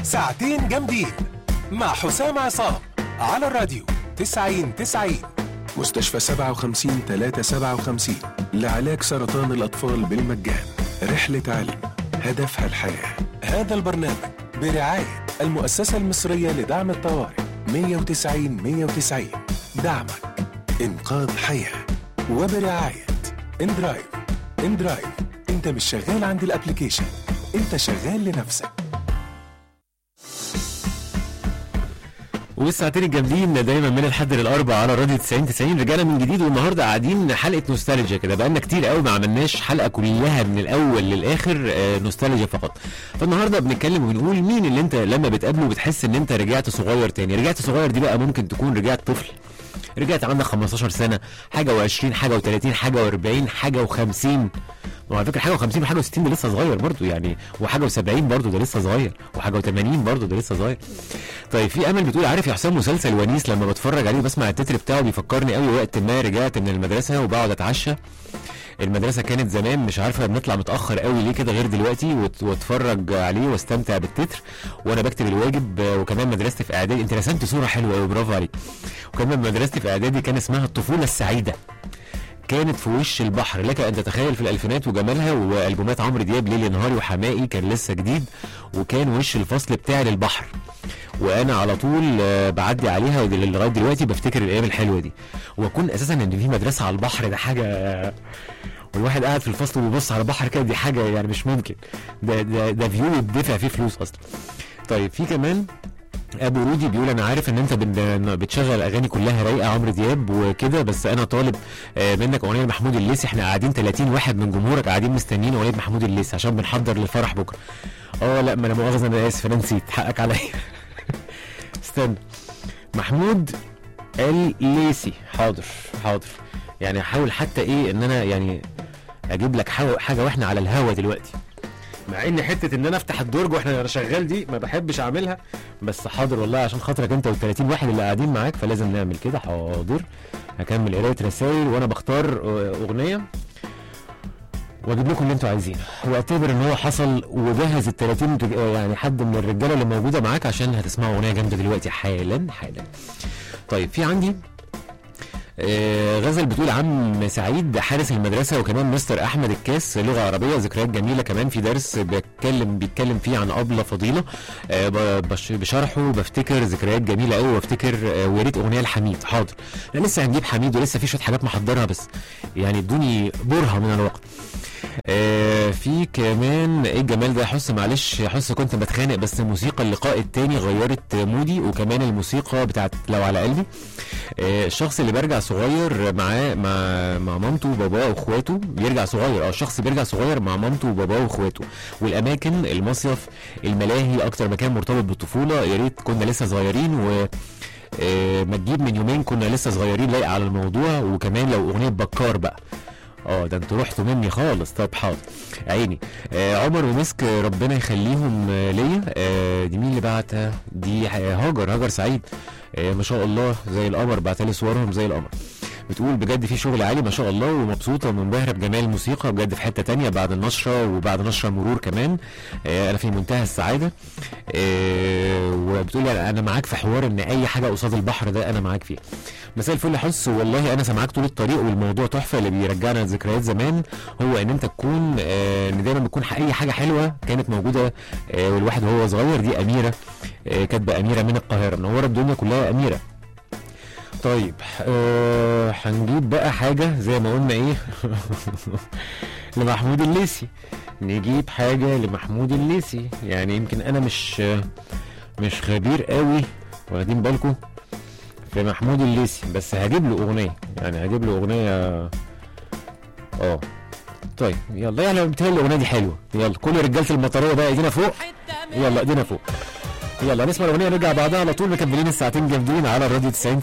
ساعتين جامدين مع حسام عصام على الراديو 90-90. مستشفى 57-357 لعلاج سرطان الأطفال بالمجان. رحلة علم هدفها الحياة. هذا البرنامج برعاية المؤسسة المصرية لدعم الطوارئ 190-190. دعمك إنقاذ حياة. وبرعاية اندرايف. اندرايف، انت مش شغال عند الابليكيشن، انت شغال لنفسك. والساعتين الجامدين دايما من الحد للاربع على راديو 90-90. رجعنا من جديد والنهارده قاعدين حلقه نوستالجيا كده. بقالنا كتير قوي ما عملناش حلقه كلها من الاول للاخر نوستالجيا فقط. فالنهارده بنتكلم وبنقول مين اللي انت لما بتقابله بتحس ان انت رجعت صغير تاني. رجعت صغير دي بقى ممكن تكون رجعت طفل، رجعت عندك 15 سنه، حاجه و20، حاجه و30، حاجه و40، حاجه و50. وعلى فكره حاجه و50 وحاجه و60 ده لسه صغير برضو يعني، وحاجه و70 برضو ده لسه صغير، وحاجه و80 برضو ده لسه صغير. طيب في امل بتقول عارف يا حسام مسلسل ونيس لما بتفرج عليه بسمع التتر بتاعه بيفكرني قوي وقت ما رجعت من المدرسه وبقعد اتعشى. المدرسه كانت زمان مش عارفه بنطلع متاخر قوي ليه كده غير دلوقتي، واتفرج عليه واستمتع بالتتر وانا بكتب الواجب. وكمان مدرستي في اعدادي، انت رسمت صوره حلوه قوي برافو عليك. وكمان مدرستي في اعدادي كان اسمها الطفوله السعيده، كانت في وش البحر. لك ان تتخيل في الالفينات وجمالها، والبومات عمرو دياب ليلي نهاري وحمائي كان لسه جديد، وكان وش الفصل بتاعي للبحر وانا على طول بعدي عليها لغايه دلوقتي بفتكر الايام الحلوه دي. واكون اساسا ان في مدرسه على البحر ده حاجه، والواحد قاعد في الفصل وبيبص على البحر كده، دي حاجه يعني مش ممكن. ده فيو يدفع فيه فلوس اصلا. طيب في كمان ابو رودي بيقول انا عارف ان انت بتشغل اغاني كلها رايقه عمرو دياب وكده، بس انا طالب منك اغنيه محمود الليثي. احنا قاعدين 30 واحد من جمهورك قاعدين مستنيين اغنيه محمود الليثي عشان بنحضر للفرح بكره. لا ما انا مؤاخذه، انا اسف انا نسيت، حقك عليا. استنى، محمود الليثي. حاضر يعني هحاول حتى ايه ان انا يعني اجيب لك حاجه واحنا على الهوا دلوقتي، مع ان حته ان انا افتح الدرج واحنا شغال دي ما بحبش اعملها، بس حاضر والله عشان خاطرك انت وال30 واحد اللي قاعدين معاك فلازم نعمل كده. حاضر هكمل قرايه رسائل وانا بختار اغنيه واجيب لكم اللي انتوا عايزينه، واعتبر ان هو حصل. وجهز ال30 يعني حد من الرجاله اللي موجوده معاك عشان هتسمعوا اغنيه جامده دلوقتي حالا. طيب في عندي غزل بتقول عم سعيد حارس المدرسه، وكمان مستر احمد الكاس لغه عربيه، ذكريات جميله. كمان في درس بيتكلم فيه عن ابله فضيله بشرحه بفتكر ذكريات جميله قوي، وافتكر ويا ريت اغنيه لحميد. حاضر، احنا لسه هنجيب حميد ولسه في شويه حاجات محضرها، بس يعني ادوني برهه من الوقت. في كمان ايه الجمال ده يا حس، معلش يا حس كنت بتخانق، بس موسيقى اللقاء التاني غيرت مودي، وكمان الموسيقى بتاعت لو على قلبي. الشخص اللي بيرجع صغير معاه مع مامته وباباه واخواته بيرجع صغير، الشخص بيرجع صغير مع مامته وباباه واخواته. والاماكن المصيف الملاهي اكتر مكان مرتبط بالطفوله، يا ريت كنا لسه صغيرين ما تجيب من يومين كنا لسه صغيرين لايق على الموضوع. وكمان لو اغنيه بكار بقى، ده انتوا رحتوا مني خالص. طب حاضر عيني. عمر ومسك ربنا يخليهم ليا. دي مين اللي بعتها دي؟ هاجر سعيد. ما شاء الله زي القمر، بعتلي صورهم زي القمر. بتقول بجد في شغل عالي ما شاء الله، ومبسوطه ومنبهره بجمال الموسيقى بجد، في حته تانية بعد النشره وبعد نشره مرور كمان. انا في منتهى السعاده. وبتقول انا معاك في حوار ان اي حاجه قصاد البحر ده انا معاك فيه. مساء الفل حس، والله انا سامعاك طول الطريق والموضوع تحفه. اللي بيرجعنا لذكريات زمان هو ان انت تكون ان دايما بتكون اي حاجه حلوه كانت موجوده والواحد وهو صغير. دي اميره كاتبه، اميره من القاهره، منوره الدنيا كلها اميره. طيب هنجيب بقى حاجه زي ما قلنا ايه لمحمود الليثي. نجيب حاجه لمحمود الليثي، يعني يمكن انا مش خبير قوي واخدين بالكم في محمود الليثي، بس هجيب له اغنيه، يعني هجيب له اغنيه. طيب يلا، يعني بتهيألي الاغنيه دي حلوه. يلا كل رجاله المطريه بقى ايدينا فوق، يلا ايدينا فوق، يلا نسمع الاغنيه نرجع بعدها على طول. مكملين الساعتين جامدين على الراديو 90.